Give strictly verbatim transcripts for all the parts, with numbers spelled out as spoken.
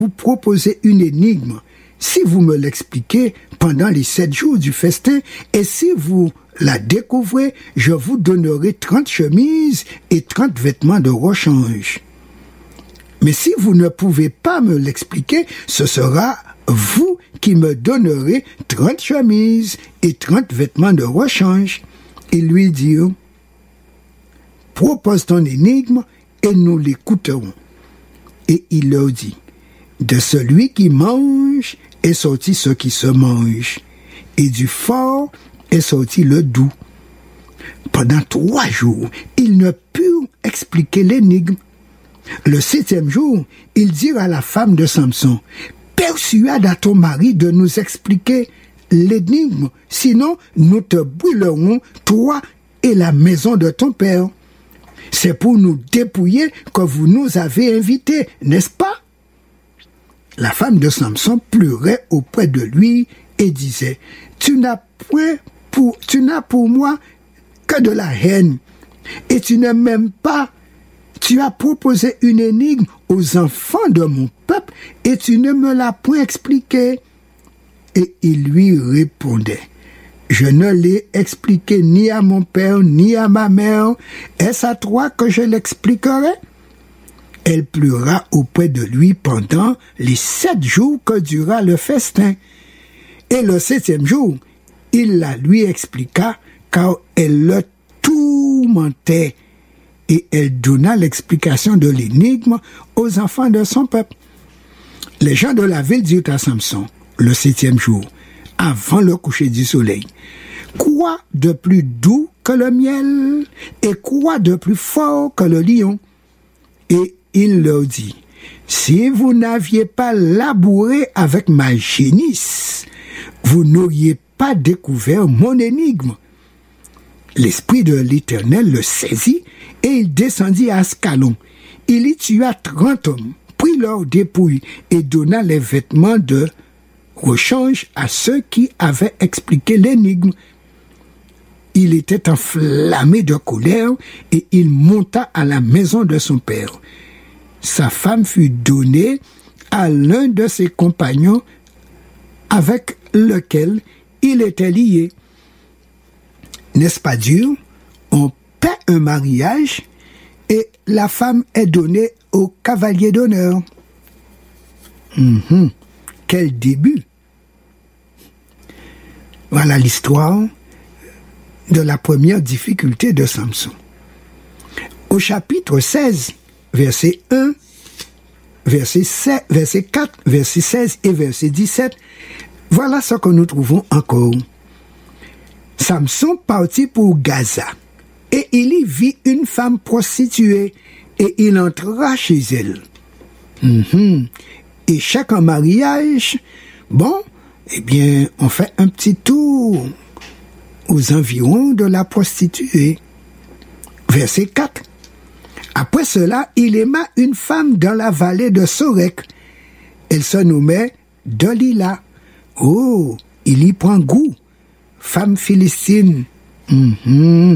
vous proposer une énigme. Si vous me l'expliquez pendant les sept jours du festin, et si vous la découvrez, je vous donnerai trente chemises et trente vêtements de rechange. Mais si vous ne pouvez pas me l'expliquer, ce sera vous qui me donnerez trente chemises et trente vêtements de rechange. Ils lui dirent, propose ton énigme et nous l'écouterons. Et il leur dit, de celui qui mange est sorti ce qui se mange, et du fort est sorti le doux. Pendant trois jours, ils ne purent expliquer l'énigme. Le septième jour, ils dirent à la femme de Samson, persuade à ton mari de nous expliquer l'énigme, sinon nous te brûlerons, toi et la maison de ton père. C'est pour nous dépouiller que vous nous avez invités, n'est-ce pas? La femme de Samson pleurait auprès de lui et disait, tu n'as point pour, tu n'as pour moi que de la haine, et tu ne m'aimes pas. Tu as proposé une énigme aux enfants de mon peuple, et tu ne me l'as point expliquée. Et il lui répondait, je ne l'ai expliqué ni à mon père, ni à ma mère. Est-ce à toi que je l'expliquerai? Elle pleura auprès de lui pendant les sept jours que dura le festin. Et le septième jour, il la lui expliqua, car elle le tourmentait. Et elle donna l'explication de l'énigme aux enfants de son peuple. Les gens de la ville dirent à Samson, le septième jour, avant le coucher du soleil, quoi de plus doux que le miel, et quoi de plus fort que le lion? Et il leur dit, si vous n'aviez pas labouré avec ma génisse, vous n'auriez pas découvert mon énigme. L'esprit de l'Éternel le saisit, et il descendit à Ascalon. Il y tua trente hommes, prit leurs dépouilles et donna les vêtements de rechange à ceux qui avaient expliqué l'énigme. Il était enflammé de colère et il monta à la maison de son père. Sa femme fut donnée à l'un de ses compagnons avec lequel il était lié. N'est-ce pas dur? On paie un mariage et la femme est donnée au cavalier d'honneur. Mmh, quel début! Voilà l'histoire de la première difficulté de Samson. Au chapitre seize, verset un, verset sept, verset quatre, verset seize et verset dix-sept, voilà ce que nous trouvons encore. Samson partit pour Gaza, et il y vit une femme prostituée, et il entra chez elle. Mmh. Et chaque mariage, bon, eh bien, on fait un petit tour aux environs de la prostituée. Verset quatre. Après cela, il aima une femme dans la vallée de Sorek. Elle se nommait Dalila. Oh, il y prend goût. Femme philistine. Mm-hmm.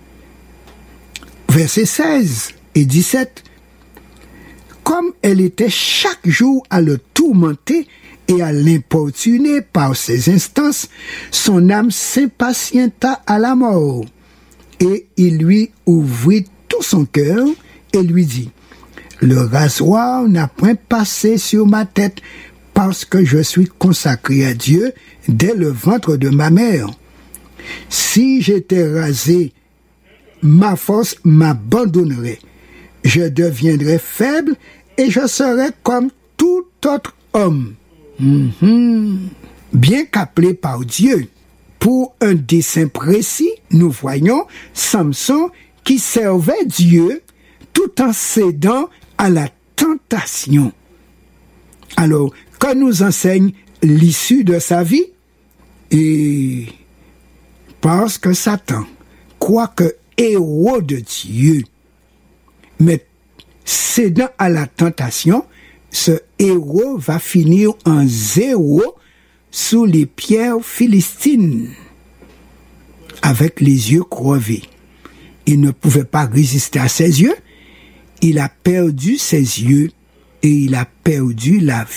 Verset seize et dix-sept. Comme elle était chaque jour à le tourmenter et à l'importuner par ses instances, son âme s'impatienta à la mort. Et il lui ouvrit tout son cœur et lui dit, « Le rasoir n'a point passé sur ma tête parce que je suis consacré à Dieu dès le ventre de ma mère. Si j'étais rasé, ma force m'abandonnerait. Je deviendrais faible et je serais comme tout autre homme. » Mm-hmm. Bien qu'appelé par Dieu pour un dessein précis, nous voyons Samson qui servait Dieu tout en cédant à la tentation. Alors, que nous enseigne l'issue de sa vie? Et parce que Satan, quoique héros de Dieu, mais cédant à la tentation, ce héros va finir en zéro sous les pierres philistines, avec les yeux crevés. Il ne pouvait pas résister à ses yeux. Il a perdu ses yeux et il a perdu la